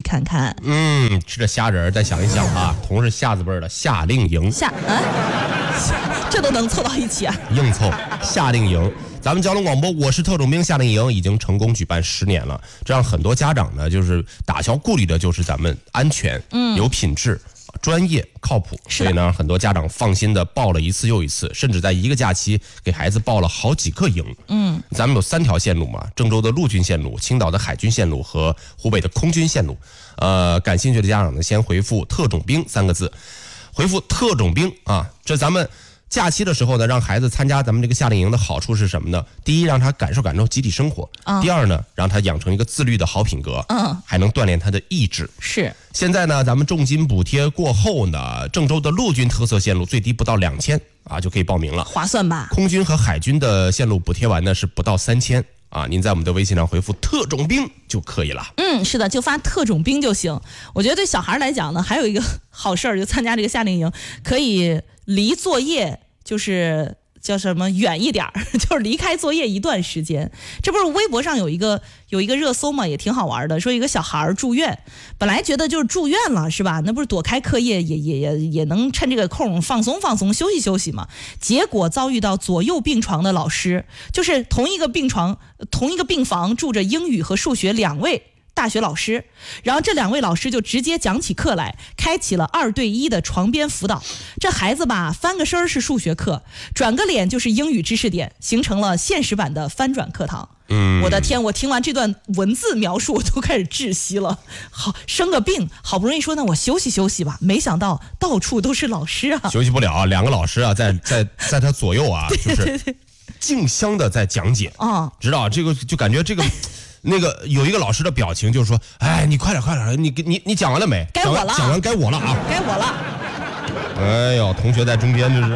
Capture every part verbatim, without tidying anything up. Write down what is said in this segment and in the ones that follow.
看看。 嗯，吃着虾仁，再想一想啊，同是夏字辈的夏令营， 夏啊，这都能凑到一起啊？ 硬凑夏令营。咱们交通广播我是特种兵夏令营已经成功举办十年了，这让很多家长呢就是打消顾虑的就是咱们安全，嗯，有品质、专业、靠谱，所以呢很多家长放心的报了一次又一次，甚至在一个假期给孩子报了好几个营。嗯，咱们有三条线路嘛，郑州的陆军线路、青岛的海军线路和湖北的空军线路。呃，感兴趣的家长呢先回复特种兵三个字，回复特种兵啊，这咱们假期的时候呢，让孩子参加咱们这个夏令营的好处是什么呢？第一，让他感受感受集体生活；嗯、第二呢，让他养成一个自律的好品格，嗯，还能锻炼他的意志。 是。 现在呢，咱们重金补贴过后呢，郑州的陆军特色线路最低不到两千啊，就可以报名了， 划算吧？ 空军和海军的线路补贴完呢是不到三千。啊，您在我们的微信上回复特种兵就可以了。 嗯，是的，就发特种兵就行。我觉得对小孩来讲呢，还有一个好事儿，就参加这个夏令营，可以离作业就是叫什么远一点儿，就是离开作业一段时间。这不是微博上有一个有一个热搜嘛，也挺好玩的，说一个小孩住院，本来觉得就是住院了是吧？那不是躲开课业也也也也能趁这个空放松放松休息休息嘛？结果遭遇到左右病床的老师，就是同一个病床同一个病房住着英语和数学两位大学老师，然后这两位老师就直接讲起课来，开启了二对一的床边辅导。这孩子吧，翻个身是数学课，转个脸就是英语知识点，形成了现实版的翻转课堂。嗯，我的天，我听完这段文字描述我都开始窒息了。好，生个病好不容易说那我休息休息吧，没想到到处都是老师啊， 休息不了，两个老师啊在在在他左右啊，就是竞相的在讲解啊，知道这个就感觉这个。那个有一个老师的表情就是说，哎，你快点快点，你你你讲完了没？ 该我了， 讲完该我了啊， 该我了。 哎呦，同学在中间就是，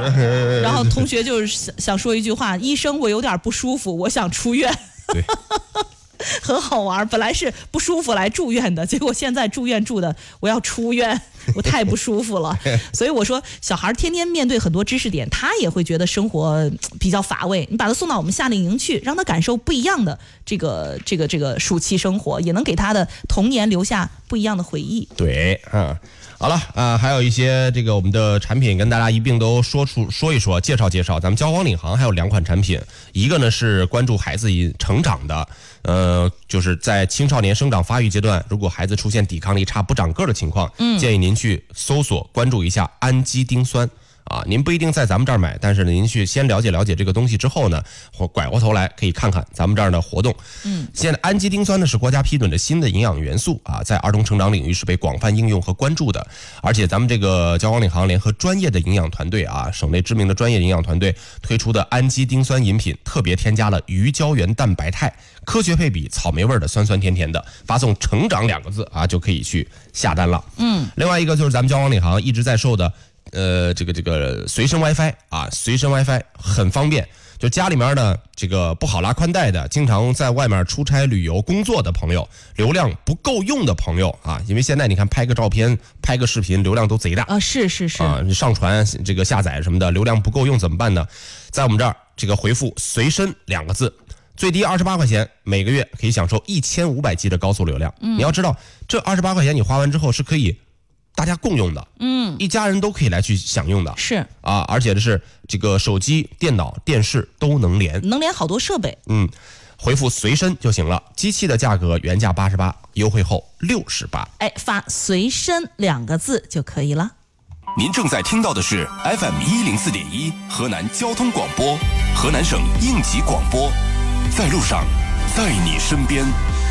然后同学就是想想说一句话，医生我有点不舒服，我想出院。 对。 很好玩，本来是不舒服来住院的，结果现在住院住的我要出院，我太不舒服了。所以我说小孩天天面对很多知识点，他也会觉得生活比较乏味，你把他送到我们夏令营去，让他感受不一样的这个这个这个暑期生活，也能给他的童年留下不一样的回忆。 对啊，好了啊、呃，还有一些这个我们的产品跟大家一并都说出说一说，介绍介绍。咱们交广领航还有两款产品，一个呢是关注孩子成长的，呃，就是在青少年生长发育阶段，如果孩子出现抵抗力差、不长个的情况，嗯，建议您去搜索关注一下氨基丁酸。啊，您不一定在咱们这儿买，但是呢，您去先了解了解这个东西之后呢，或拐过头来可以看看咱们这儿的活动。嗯，现在氨基丁酸呢是国家批准的新的营养元素啊，在儿童成长领域是被广泛应用和关注的。而且咱们这个交广领航联合专业的营养团队啊，省内知名的专业营养团队推出的氨基丁酸饮品，特别添加了鱼胶原蛋白肽，科学配比，草莓味的，酸酸甜甜的。发送成长两个字啊，就可以去下单了。嗯，另外一个就是咱们交广领航一直在售的。呃，这个这个随身 WiFi 啊，随身 WiFi 很方便。就家里面呢，这个不好拉宽带的，经常在外面出差、旅游、工作的朋友，流量不够用的朋友啊，因为现在你看拍个照片、拍个视频，流量都贼大啊，是是是啊，你上传这个下载什么的，流量不够用怎么办呢？在我们这儿，这个回复“随身”两个字，最低二十八块钱，每个月可以享受一千五百 G 的高速流量。嗯，你要知道，这二十八块钱你花完之后是可以。大家共用的，嗯，一家人都可以来去享用的， 是啊，而且是这个手机、电脑、电视都能连， 能连好多设备， 嗯，回复随身就行了。机器的价格原价八十八，优惠后六十八， 哎，发随身两个字就可以了。 您正在听到的是 F M 一零四点一河南交通广播，河南省应急广播，在路上，在你身边。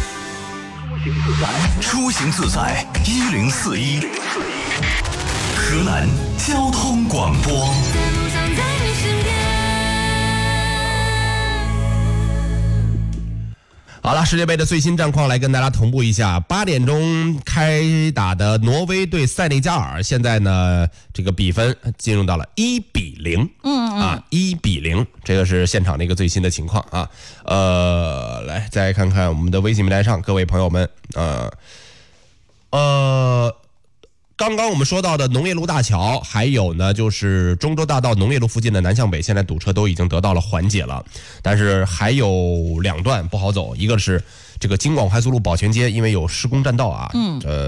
出行自在一零四一，河南交通广播。 好了，世界杯的最新战况来跟大家同步一下。八点钟开打的挪威对塞内加尔，现在呢这个比分进入到了一比零，嗯嗯啊一比零，这个是现场的一个最新的情况啊。呃，来再看看我们的微信平台上各位朋友们，呃呃。刚刚我们说到的农业路大桥，还有呢就是中州大道农业路附近的南向北，现在堵车都已经得到了缓解了，但是还有两段不好走，一个是这个京广快速路保全街，因为有施工占道啊，嗯，呃。